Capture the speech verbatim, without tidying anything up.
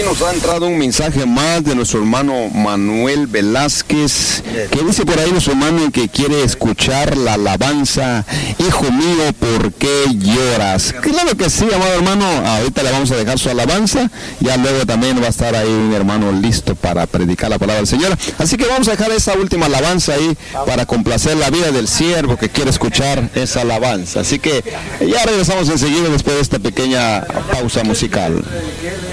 nos ha entrado un mensaje más de nuestro hermano Manuel Velázquez, que dice por ahí nuestro hermano que quiere escuchar la alabanza, hijo mío, ¿por qué lloras? Claro que sí, amado hermano, ahorita le vamos a dejar su alabanza, ya luego también va a estar ahí un hermano listo para predicar la palabra del Señor, así que vamos a dejar esa última alabanza ahí para complacer la vida del siervo que quiere escuchar esa alabanza, así que ya regresamos enseguida después de esta pequeña pausa musical.